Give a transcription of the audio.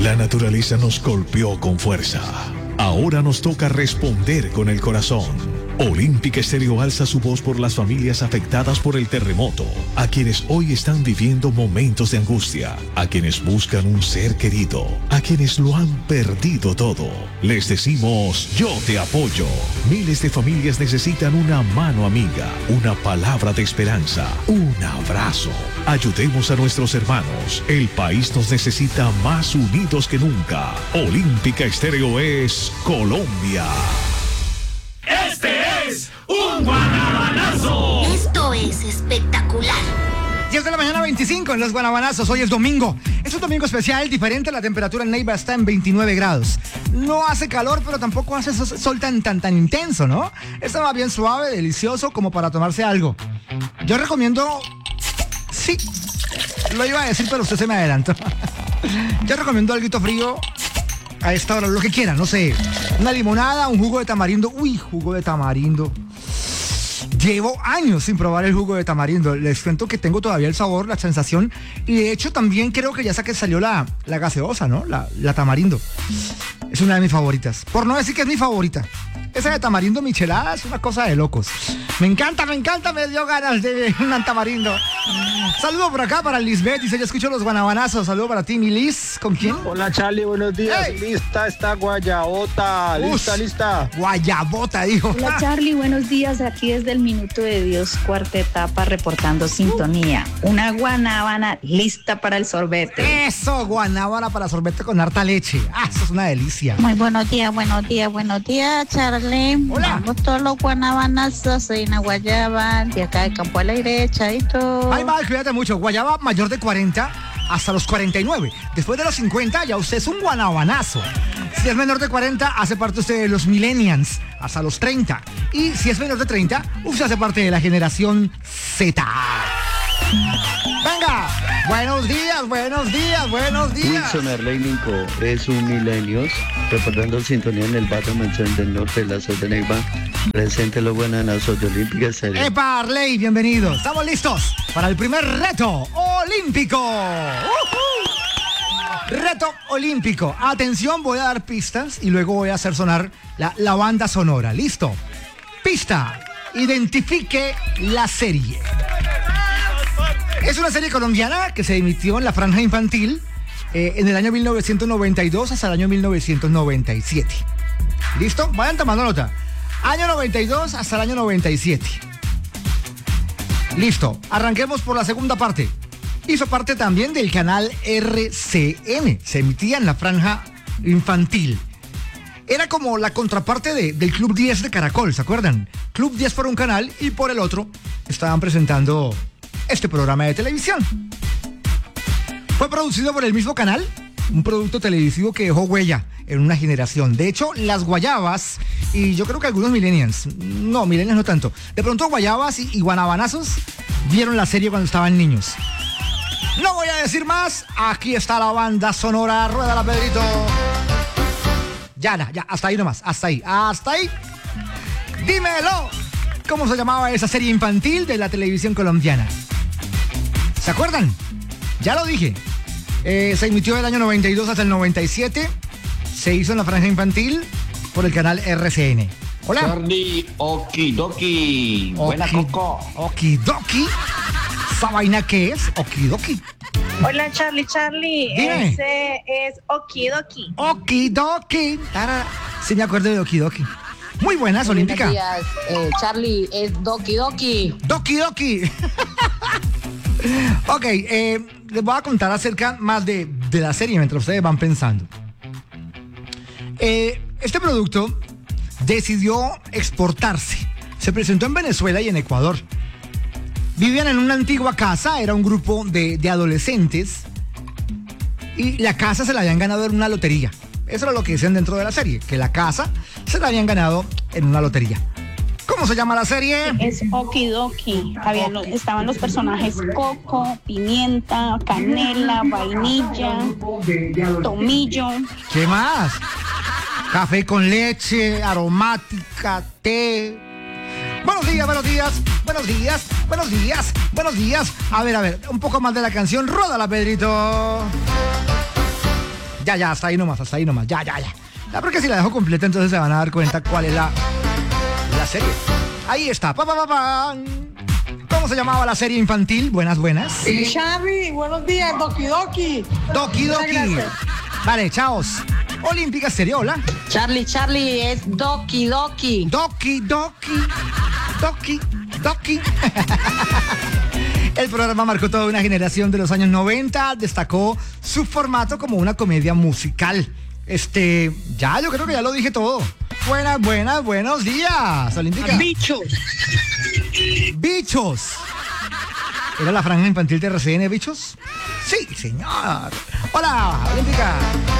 La naturaleza nos golpeó con fuerza. Ahora nos toca responder con el corazón. Olímpica Estéreo alza su voz por las familias afectadas por el terremoto, a quienes hoy están viviendo momentos de angustia, a quienes buscan un ser querido, a quienes lo han perdido todo. Les decimos, yo te apoyo. Miles de familias necesitan una mano amiga, una palabra de esperanza, un abrazo. Ayudemos a nuestros hermanos. El país nos necesita más unidos que nunca. Olímpica Estéreo es Colombia. Este es un guanabanazo. Esto es espectacular. 10 de la mañana 25 en los guanabanazos. Hoy es domingo. Es un domingo especial, diferente. La temperatura en Neiva está en 29 grados. No hace calor, pero tampoco hace sol tan intenso, ¿no? Está más bien suave, delicioso, como para tomarse algo. Yo recomiendo... Sí, lo iba a decir, pero usted se me adelantó. Yo recomiendo algo frío a esta hora, lo que quiera, no sé. Una limonada, un jugo de tamarindo. Uy, jugo de tamarindo. Llevo años sin probar el jugo de tamarindo. Les cuento que tengo todavía el sabor, la sensación. Y de hecho también creo que ya salió la gaseosa, ¿no? La tamarindo. Es una de mis favoritas. Por no decir que es mi favorita. Esa de tamarindo michelada es una cosa de locos. Me encanta, me dio ganas de un tamarindo. Saludo por acá para Lisbeth, dice, yo escucho los guanabanazos. Saludo para ti, mi Liz. ¿Con quién? Hola, Charlie, buenos días. Hey. Lista está guayabota. Lista. Guayabota, dijo. Hola, Charlie, buenos días. Aquí desde el Minuto de Dios, cuarta etapa, reportando sintonía. Una guanábana lista para el sorbete. Eso, guanábana para sorbete con harta leche. Eso es una delicia. Muy buenos días, Charlie. Hola. Vamos todos los guanabanazos, soy una guayaba, de acá de Campo Alegre, chaito. Ay, mal, cuídate mucho. Guayaba mayor de 40 hasta los 49. Después de los 50 ya usted es un guanabanazo. Si es menor de 40, hace parte usted de los millennials hasta los 30. Y si es menor de 30, usted hace parte de la generación Z. Venga, buenos días. Wilson Arleininco es un milenios, reportando sintonía en el barrio Mansión del Norte de la ciudad de Neiva. Presente los guanabazos de Olímpica Estéreo. ¡Epa, Arley! Bienvenidos. Estamos listos para el primer reto olímpico. Reto olímpico. Atención, voy a dar pistas y luego voy a hacer sonar la banda sonora. ¿Listo? Pista. Identifique la serie. Es una serie colombiana que se emitió en la franja infantil en el año 1992 hasta el año 1997. ¿Listo? Vayan tomando nota. Año 92 hasta el año 97. Listo. Arranquemos por la segunda parte. Hizo parte también del canal RCN. Se emitía en la franja infantil. Era como la contraparte del Club 10 de Caracol, ¿se acuerdan? Club 10 por un canal y por el otro estaban presentando este programa de televisión. Fue producido por el mismo canal, un producto televisivo que dejó huella en una generación. De hecho, las guayabas, y yo creo que algunos millennials no tanto, de pronto guayabas y guanabanazos vieron la serie cuando estaban niños. No voy a decir más, aquí está la banda sonora, ruédala, Pedrito. Ya, hasta ahí nomás, hasta ahí. Dímelo, ¿cómo se llamaba esa serie infantil de la televisión colombiana? ¿Se acuerdan? Ya lo dije. Se emitió del año 92 hasta el 97. Se hizo en la franja infantil por el canal RCN. Hola. Charlie, okidoki. Buena coco. Okidoki. ¿Esa vaina qué es? Okidoki. Hola, Charlie. Dime. Ese es Okidoki. Okidoki. Sí me acuerdo de Okidoki. Muy buenas, Olímpica. Buenos días, Charlie, es Doki Doki. Doki. Ok, les voy a contar acerca más de la serie mientras ustedes van pensando. Este producto decidió exportarse. Se presentó en Venezuela y en Ecuador. Vivían en una antigua casa, era un grupo de adolescentes. Y la casa se la habían ganado en una lotería. Eso era lo que decían dentro de la serie, que la casa se la habían ganado en una lotería. ¿Cómo se llama la serie? Es Okidoki. Estaban los personajes Coco, Pimienta, Canela, Vainilla, Tomillo. ¿Qué más? Café con leche, aromática, té. Buenos días. A ver, un poco más de la canción. Ródala, Pedrito. Ya, hasta ahí nomás. Ya. Ya, porque si la dejo completa, entonces se van a dar cuenta cuál es la serie. Ahí está. ¿Cómo se llamaba la serie infantil? Buenas. Xavi, buenos días, Doki Doki. Doki Doki. Vale, chaos. Olímpica Estéreo, hola. Charlie, es Doki Doki. Doki. El programa marcó toda una generación de los años 90, destacó su formato como una comedia musical. Yo creo que ya lo dije todo. Buenos días, Olímpica. Bichos. ¿Era la franja infantil de RCN, Bichos? Sí, señor. Hola, Olímpica.